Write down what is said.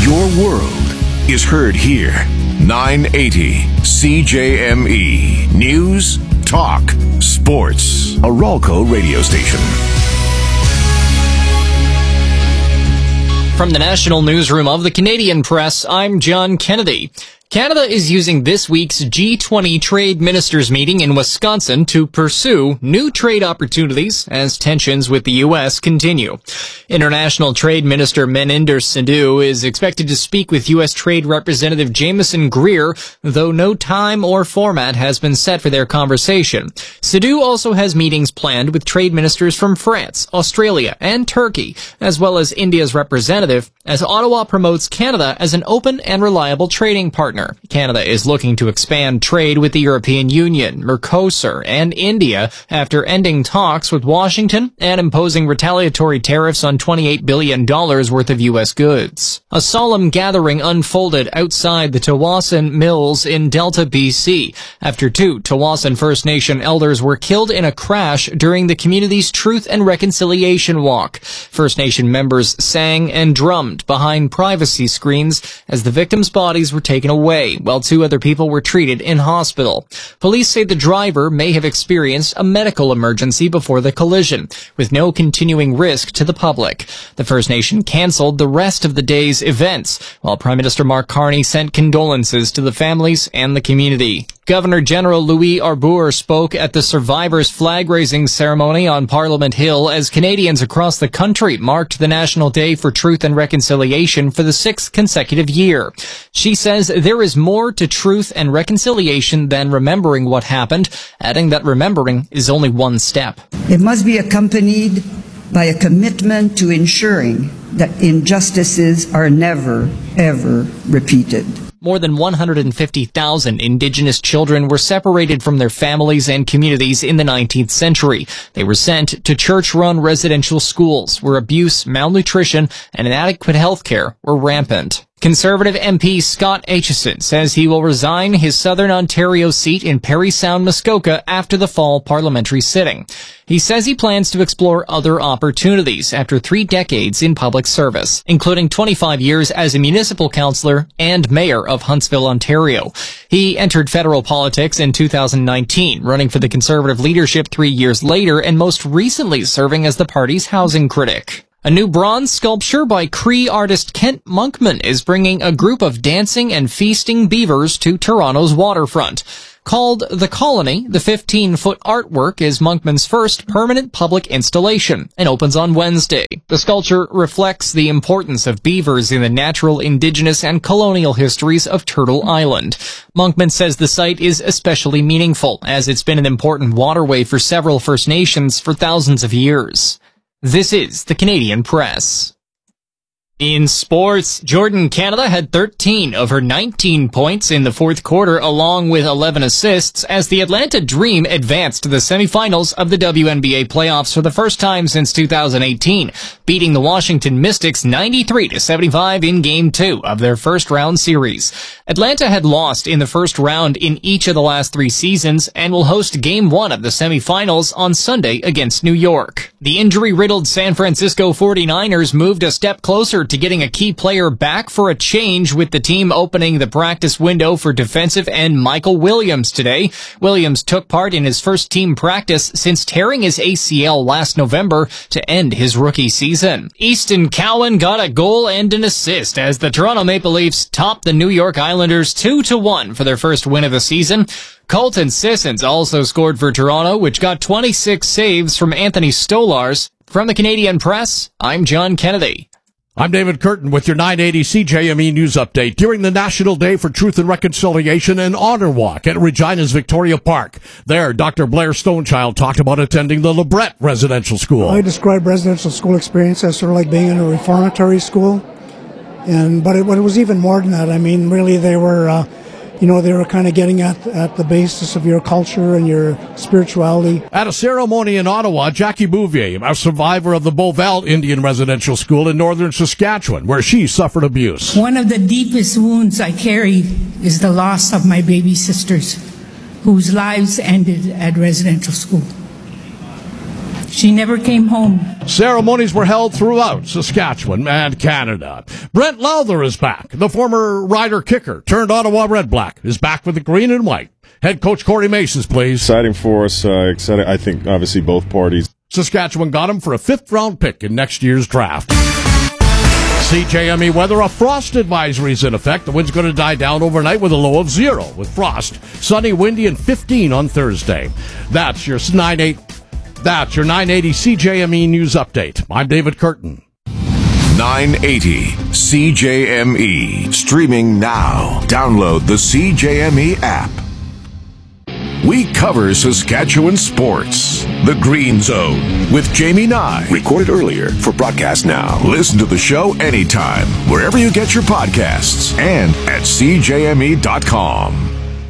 Your world is heard here. 980 CJME. News, talk, sports. A Ralco radio station. From the National Newsroom of the Canadian Press, I'm John Kennedy. Canada is using this week's G20 trade ministers meeting in Wisconsin to pursue new trade opportunities as tensions with the U.S. continue. International Trade Minister Meninder Sindhu is expected to speak with U.S. Trade Representative Jameson Greer, though no time or format has been set for their conversation. Sindhu also has meetings planned with trade ministers from France, Australia, and Turkey, as well as India's representative, as Ottawa promotes Canada as an open and reliable trading partner. Canada is looking to expand trade with the European Union, Mercosur, and India after ending talks with Washington and imposing retaliatory tariffs on $28 billion worth of U.S. goods. A solemn gathering unfolded outside the Tawasin Mills in Delta, BC, after two Tawasin First Nation elders were killed in a crash during the community's Truth and Reconciliation Walk. First Nation members sang and drummed behind privacy screens as the victims' bodies were taken away, while two other people were treated in hospital. Police say the driver may have experienced a medical emergency before the collision, with no continuing risk to the public. The First Nation canceled the rest of the day's events, while Prime Minister Mark Carney sent condolences to the families and the community. Governor General Louis Arbour spoke at the Survivors' flag-raising ceremony on Parliament Hill as Canadians across the country marked the National Day for Truth and Reconciliation for the sixth consecutive year. She says there is more to truth and reconciliation than remembering what happened, adding that remembering is only one step. It must be accompanied by a commitment to ensuring that injustices are never, ever repeated. More than 150,000 Indigenous children were separated from their families and communities in the 19th century. They were sent to church-run residential schools where abuse, malnutrition, and inadequate health care were rampant. Conservative MP Scott Aitchison says he will resign his Southern Ontario seat in Parry Sound, Muskoka after the fall parliamentary sitting. He says he plans to explore other opportunities after 3 decades in public service, including 25 years as a municipal councillor and mayor of Huntsville, Ontario. He entered federal politics in 2019, running for the Conservative leadership 3 years later, and most recently serving as the party's housing critic. A new bronze sculpture by Cree artist Kent Monkman is bringing a group of dancing and feasting beavers to Toronto's waterfront. Called The Colony, the 15-foot artwork is Monkman's first permanent public installation and opens on Wednesday. The sculpture reflects the importance of beavers in the natural, indigenous, and colonial histories of Turtle Island. Monkman says the site is especially meaningful, as it's been an important waterway for several First Nations for thousands of years. This is the Canadian Press. In sports, Jordan Canada had 13 of her 19 points in the fourth quarter, along with 11 assists, as the Atlanta Dream advanced to the semifinals of the WNBA playoffs for the first time since 2018, beating the Washington Mystics 93-75 in Game 2 of their first-round series. Atlanta had lost in the first round in each of the last 3 seasons and will host Game 1 of the semifinals on Sunday against New York. The injury-riddled San Francisco 49ers moved a step closer to getting a key player back for a change, with the team opening the practice window for defensive end Michael Williams today. Williams took part in his first team practice since tearing his ACL last November to end his rookie season. Easton Cowan got a goal and an assist as the Toronto Maple Leafs topped the New York Islanders 2-1 for their first win of the season. Colton Sissons also scored for Toronto, which got 26 saves from Anthony Stolarz. From the Canadian Press, I'm John Kennedy. I'm David Curtin with your 980 CJME News Update. During the National Day for Truth and Reconciliation and Honor Walk at Regina's Victoria Park. There, Dr. Blair Stonechild talked about attending the LeBret Residential School. I describe residential school experience as sort of like being in a reformatory school. But it was even more than that. I mean, really, they were kind of getting at the basis of your culture and your spirituality. At a ceremony in Ottawa, Jackie Bouvier, a survivor of the Beauval Indian Residential School in northern Saskatchewan, where she suffered abuse. One of the deepest wounds I carry is the loss of my baby sisters, whose lives ended at residential school. She never came home. Ceremonies were held throughout Saskatchewan and Canada. Brent Lowther is back. The former Rider kicker turned Ottawa Red Black is back with the green and white. Head coach Corey Masons, please. Exciting for us. Exciting, I think, obviously, both parties. Saskatchewan got him for a 5th-round pick in next year's draft. CJME weather, a frost advisory is in effect. The wind's going to die down overnight with a low of 0 with frost. Sunny, windy, and 15 on Thursday. That's your 980 CJME News Update. I'm David Curtin. 980 CJME. Streaming now. Download the CJME app. We cover Saskatchewan sports. The Green Zone with Jamie Nye. Recorded earlier for broadcast now. Listen to the show anytime, wherever you get your podcasts, and at CJME.com.